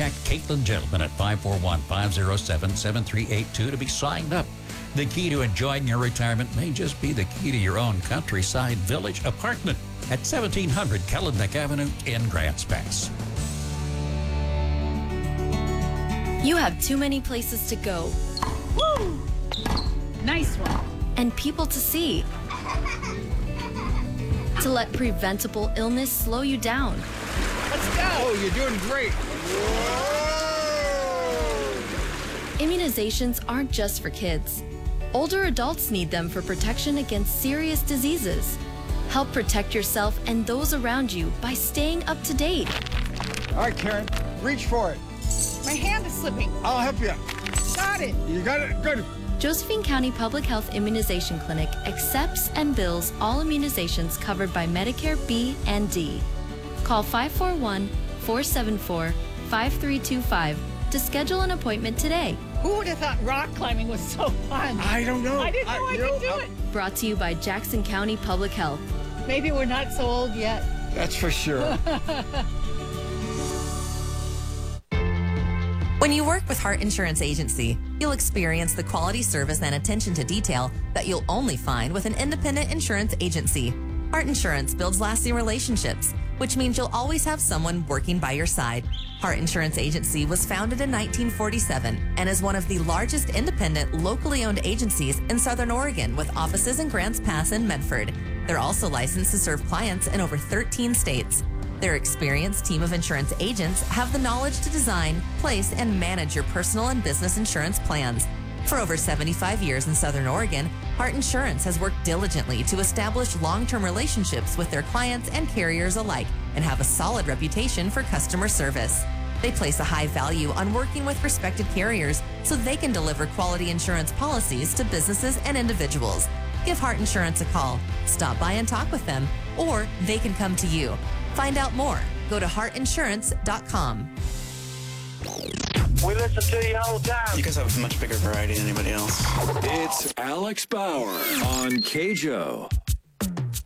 contact Caitlin Gentleman at 541-507-7382 to be signed up. The key to enjoying your retirement may just be the key to your own countryside village apartment at 1700 Kellenbeck Avenue in Grants Pass. You have too many places to go. Woo! Nice one. And people to see. To let preventable illness slow you down. Let's go. Oh, you're doing great. Immunizations aren't just for kids. Older adults need them for protection against serious diseases. Help protect yourself and those around you by staying up to date. All right, Karen, reach for it. My hand is slipping. I'll help you. Got it. You got it? Good. Josephine County Public Health Immunization Clinic accepts and bills all immunizations covered by Medicare B and D. Call 541-474-5325 to schedule an appointment today. Who would have thought rock climbing was so fun? I don't know. I didn't know I could do it. Brought to you by Jackson County Public Health. Maybe we're not so old yet. That's for sure. When you work with Hart Insurance Agency, you'll experience the quality service and attention to detail that you'll only find with an independent insurance agency. Hart Insurance builds lasting relationships, which means you'll always have someone working by your side. Hart Insurance Agency was founded in 1947 and is one of the largest independent, locally owned agencies in Southern Oregon with offices in Grants Pass and Medford. They're also licensed to serve clients in over 13 states. Their experienced team of insurance agents have the knowledge to design, place, and manage your personal and business insurance plans. For over 75 years in Southern Oregon, Hart Insurance has worked diligently to establish long-term relationships with their clients and carriers alike and have a solid reputation for customer service. They place a high value on working with respected carriers so they can deliver quality insurance policies to businesses and individuals. Give Hart Insurance a call, stop by and talk with them, or they can come to you. Find out more. Go to heartinsurance.com. We listen to you all the time. You guys have a much bigger variety than anybody else. It's Alex Bauer on KJO.